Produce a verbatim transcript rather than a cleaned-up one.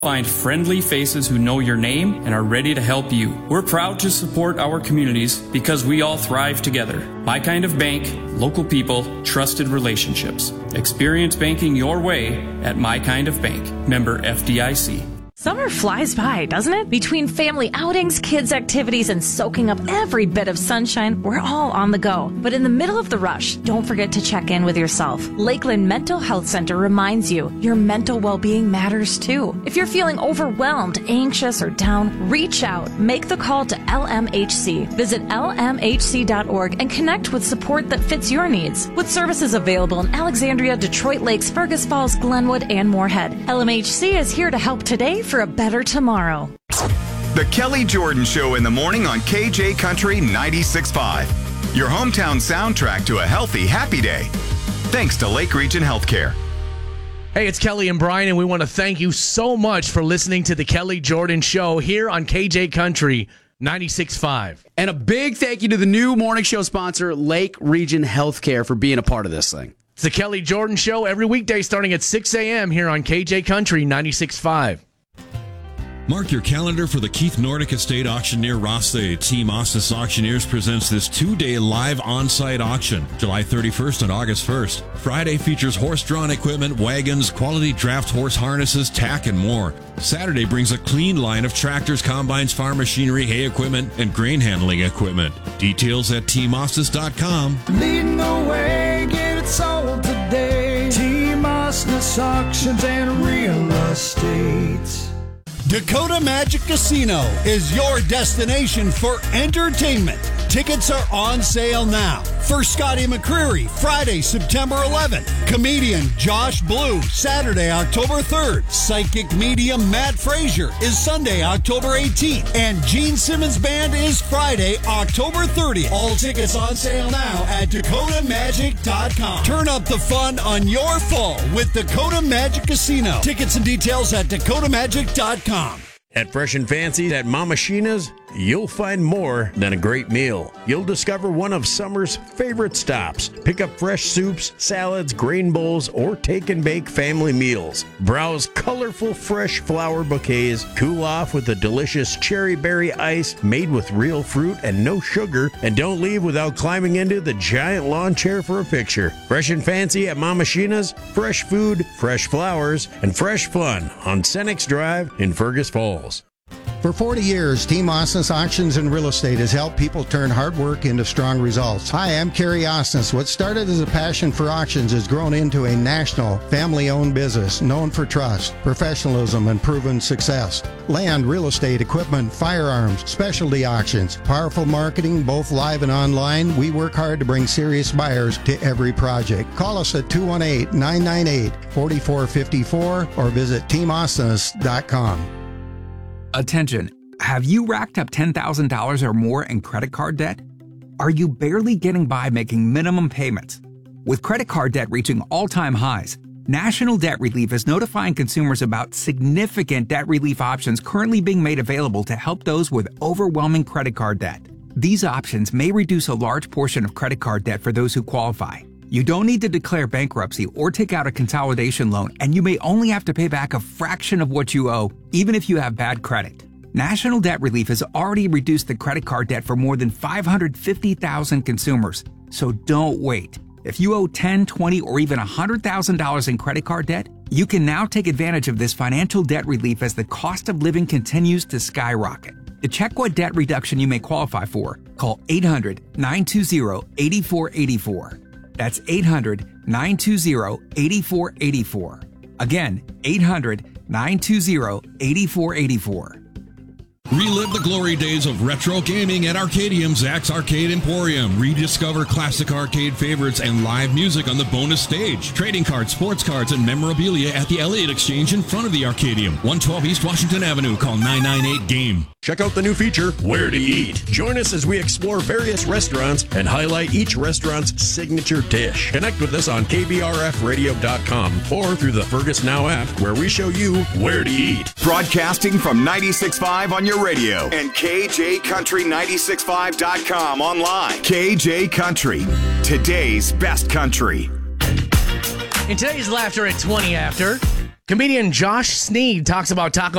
Find friendly faces who know your name and are ready to help you. We're proud to support our communities because we all thrive together. My Kind of Bank, local people, trusted relationships. Experience banking your way at My Kind of Bank. Member F D I C. Summer flies by, doesn't it? Between family outings, kids' activities, and soaking up every bit of sunshine, we're all on the go. But in the middle of the rush, don't forget to check in with yourself. Lakeland Mental Health Center reminds you your mental well-being matters too. If you're feeling overwhelmed, anxious, or down, reach out. Make the call to L M H C. Visit L M H C dot org and connect with support that fits your needs. With services available in Alexandria, Detroit Lakes, Fergus Falls, Glenwood, and Moorhead, L M H C is here to help today for a better tomorrow. The Kelly Jordan Show in the morning on K J Country ninety-six point five. Your hometown soundtrack to a healthy, happy day. Thanks to Lake Region Healthcare. Hey, it's Kelly and Brian, and we want to thank you so much for listening to the Kelly Jordan Show here on K J Country ninety-six point five. And a big thank you to the new morning show sponsor, Lake Region Healthcare, for being a part of this thing. It's the Kelly Jordan Show every weekday starting at six a.m. here on K J Country ninety-six point five. Mark your calendar for the Keith Nordic Estate Auction near Rothsay. Team Ostis Auctioneers presents this two-day live on-site auction, July thirty-first and August first. Friday features horse-drawn equipment, wagons, quality draft horse harnesses, tack, and more. Saturday brings a clean line of tractors, combines, farm machinery, hay equipment, and grain handling equipment. Details at team ostis dot com. Leading the way, get it sold today. Team Ostis Auctions and Real Estate. Dakota Magic Casino is your destination for entertainment. Tickets are on sale now. For Scotty McCreery, Friday, September eleventh. Comedian Josh Blue, Saturday, October third. Psychic medium Matt Frazier is Sunday, October eighteenth. And Gene Simmons Band is Friday, October thirtieth. All tickets on sale now at dakota magic dot com. Turn up the fun on your fall with Dakota Magic Casino. Tickets and details at dakota magic dot com. At Fresh and Fancy at Mama Sheena's, you'll find more than a great meal. You'll discover one of summer's favorite stops. Pick up fresh soups, salads, grain bowls, or take and bake family meals. Browse colorful fresh flower bouquets. Cool off with a delicious cherry berry ice made with real fruit and no sugar. And don't leave without climbing into the giant lawn chair for a picture. Fresh and Fancy at Mama Sheena's. Fresh food, fresh flowers, and fresh fun on Senex Drive in Fergus Falls. For forty years, Team Ostis Auctions and Real Estate has helped people turn hard work into strong results. Hi, I'm Kerry Ostis. What started as a passion for auctions has grown into a national, family-owned business known for trust, professionalism, and proven success. Land, real estate, equipment, firearms, specialty auctions, powerful marketing, both live and online. We work hard to bring serious buyers to every project. Call us at two one eight, nine nine eight, four four five four or visit team ostis dot com. Attention, have you racked up ten thousand dollars or more in credit card debt? Are you barely getting by making minimum payments? With credit card debt reaching all-time highs, National Debt Relief is notifying consumers about significant debt relief options currently being made available to help those with overwhelming credit card debt. These options may reduce a large portion of credit card debt for those who qualify. You don't need to declare bankruptcy or take out a consolidation loan, and you may only have to pay back a fraction of what you owe, even if you have bad credit. National Debt Relief has already reduced the credit card debt for more than five hundred fifty thousand consumers, so don't wait. If you owe ten thousand dollars, twenty thousand dollars, or even one hundred thousand dollars in credit card debt, you can now take advantage of this financial debt relief as the cost of living continues to skyrocket. To check what debt reduction you may qualify for, call eight hundred, nine two zero, eight four eight four. That's eight hundred, nine two zero, eight four eight four. Again, eight hundred, nine two zero, eight four eight four. Relive the glory days of retro gaming at Arcadium Zach's Arcade Emporium. Rediscover classic arcade favorites and live music on the bonus stage. Trading cards, sports cards, and memorabilia at the Elliott Exchange in front of the Arcadium. one twelve East Washington Avenue. Call nine nine eight game. Check out the new feature, Where to Eat. Join us as we explore various restaurants and highlight each restaurant's signature dish. Connect with us on K B R F radio dot com or through the Fergus Now app, where we show you where to eat. Broadcasting from ninety-six point five on your radio and K J Country ninety-six point five dot com online. K J Country, today's best country. In today's Laughter at twenty After, Comedian Josh Sneed talks about Taco